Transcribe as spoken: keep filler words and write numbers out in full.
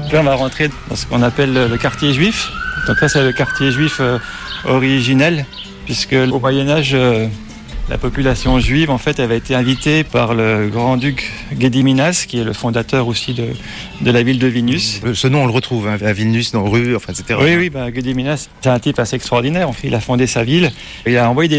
Donc là, on va rentrer dans ce qu'on appelle le quartier juif. Donc là, c'est le quartier juif euh, originel, puisque au Moyen-Âge, euh, la population juive, en fait, avait été invitée par le grand-duc Gediminas, qui est le fondateur aussi de, de la ville de Vilnius. Ce nom, on le retrouve hein, à Vilnius, dans rue, enfin, et cetera. Oui, oui, bah, Gediminas, c'est un type assez extraordinaire. En fait, il a fondé sa ville. Il a envoyé des